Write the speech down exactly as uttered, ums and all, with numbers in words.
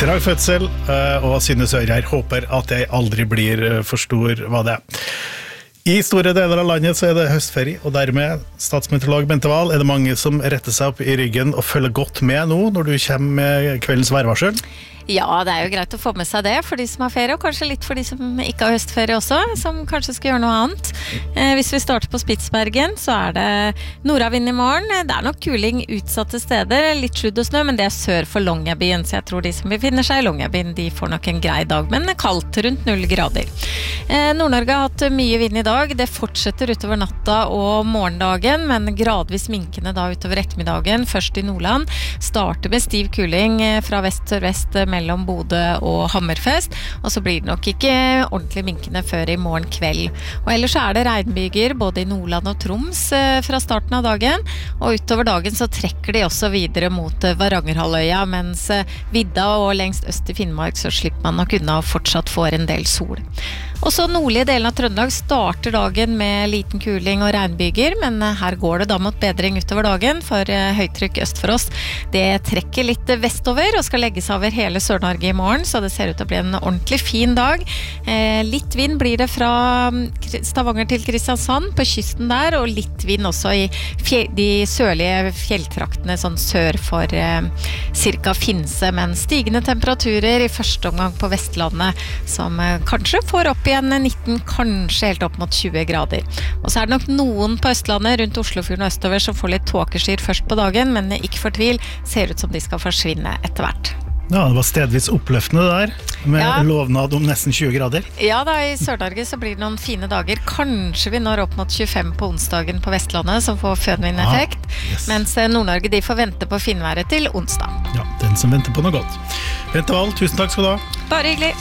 Trav fødsel, og Synne Sørgjerd håper at jeg aldri blir for stor, hva det er. I store deler av landet så er det høstferie, og dermed, statsmeteorolog Bente Wahl, er det mange som retter seg opp i ryggen og følger godt med nå når du kommer med kveldens værvarsel? Ja, det er jo greit å få med seg det for de som har ferie, og kanskje litt for de som ikke har høstferie også, som kanskje skal gjøre noe annet. Eh, hvis vi starter på Spitsbergen, så er det nordavind i morgen. Det er nok kuling utsatte steder, litt sludd og snø, men det er sør for Longyearbyen, så jeg tror de som befinner seg i Longyearbyen, de får nok en grei dag, men kaldt rundt null grader. Eh, Nord-Norge har hatt mye vind i dag, det fortsetter utover natta og morgendagen, men gradvis minkende da utover ettermiddagen, først i Nordland, starter med stiv kuling fra vest-sørvest mellom Bodø og Hammerfest, og så blir det nok ikke ordentlig minkende før i morgen kveld. Og ellers er det regnbyger både i Nordland og Troms fra starten av dagen, og utover dagen så trekker de også videre mot Varangerhalvøya, mens vidda og lengst øst i Finnmark så slipper man nok unna og fortsatt får en del sol. Og så nordlige delen av Trøndelag starter dagen med liten kuling og regnbyger, men her går det da mot bedring utover dagen, for høytrykk øst for oss. Det trekker litt vestover og skal legges over hele Sør-Norge i morgen, så det ser ut til å bli en ordentlig fin dag. Eh, litt vind blir det fra Stavanger til Kristiansand på kysten der, og litt vind også i fjell, de sørlige fjelltraktene sånn sør for eh, cirka Finse, men stigende temperaturer i første omgang på Vestlandet, som eh, kanskje får opp igjen nitten, kanskje helt opp mot tjue grader. Og så er det nok noen på Østlandet rundt Oslofjorden og østover som får litt tåkeskyr først på dagen, men ikke for tvil, ser ut som de skal forsvinne etter hvert. Ja, det var stedvis oppløftende der, med ja. lovnad om nesten tjue grader. Ja da, i Sør-Norge så blir det noen fine dager. Kanskje vi når opp mot tjuefem på onsdagen på Vestlandet, som får fønvindeffekt, ah, yes. mens Nord-Norge de får vente på finværet til onsdag. Ja, den som venter på noe godt. Bente Wahl, tusen takk skal du ha. Bare hyggelig.